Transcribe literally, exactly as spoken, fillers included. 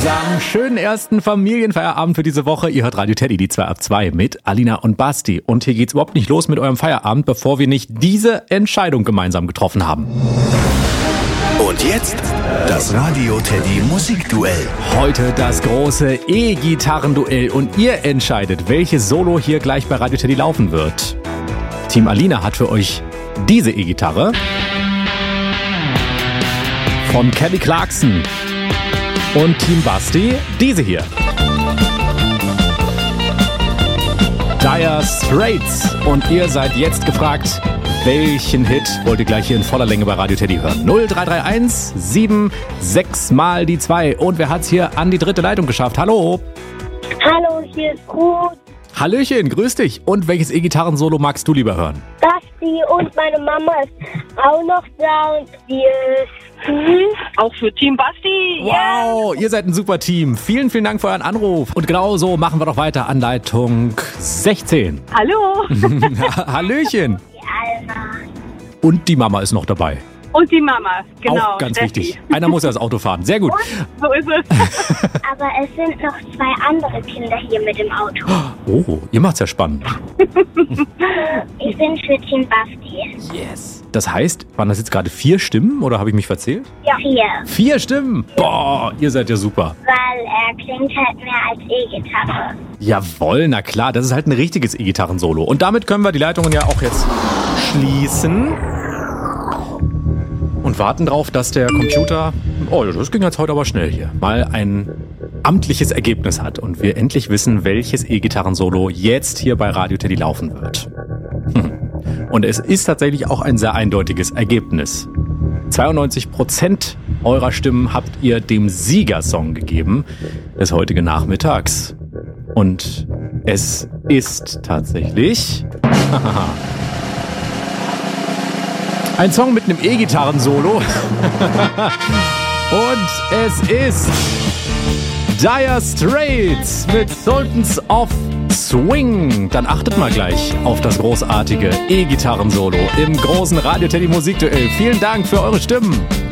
zusammen. Schönen ersten Familienfeierabend für diese Woche. Ihr hört Radio Teddy, die zwei ab zwei mit Alina und Basti. Und hier geht's überhaupt nicht los mit eurem Feierabend, bevor wir nicht diese Entscheidung gemeinsam getroffen haben. Und jetzt das Radio Teddy Musikduell. Heute das große E-Gitarren-Duell und ihr entscheidet, welches Solo hier gleich bei Radio Teddy laufen wird. Team Alina hat für euch diese E-Gitarre von Kelly Clarkson und Team Basti diese hier. Dire Straits. Und ihr seid jetzt gefragt, welchen Hit wollt ihr gleich hier in voller Länge bei Radio Teddy hören? null drei drei eins sieben sechs mal die zwei. Und wer hat's hier an die dritte Leitung geschafft? Hallo. Hallo, hier ist Ruth. Hallöchen, grüß dich. Und welches E-Gitarren-Solo magst du lieber hören? Basti und meine Mama ist auch noch da und die ist hm, auch für Team Basti. Wow, ihr seid ein super Team. Vielen, vielen Dank für euren Anruf. Und genau so machen wir doch weiter an Leitung sechzehn. Hallo. Hallöchen. die Alma. Und die Mama ist noch dabei. Und die Mama, genau. Auch ganz Steffi. wichtig. Einer muss ja das Auto fahren. Sehr gut. So ist es. Aber es sind noch zwei andere Kinder hier mit dem Auto. Oh, ihr macht's ja spannend. Ich bin für Team Basti. Yes. Das heißt, waren das jetzt gerade vier Stimmen oder habe ich mich verzählt? Ja. Vier. Vier Stimmen? Boah, ihr seid ja super. Weil er klingt halt mehr als E-Gitarre. Jawohl, na klar, das ist halt ein richtiges E-Gitarren-Solo. Und damit können wir die Leitungen ja auch jetzt schließen. Und warten drauf, dass der Computer, oh, das ging jetzt heute aber schnell hier, mal ein amtliches Ergebnis hat und wir endlich wissen, welches E-Gitarren-Solo jetzt hier bei Radio Teddy laufen wird. Und es ist tatsächlich auch ein sehr eindeutiges Ergebnis. zweiundneunzig Prozent eurer Stimmen habt ihr dem Siegersong gegeben des heutigen Nachmittags. Und es ist tatsächlich ein Song mit einem E-Gitarren-Solo. Und es ist Dire Straits mit Sultans of Swing. Dann achtet mal gleich auf das großartige E-Gitarren-Solo im großen Radio Teddy Musikduell. Vielen Dank für eure Stimmen.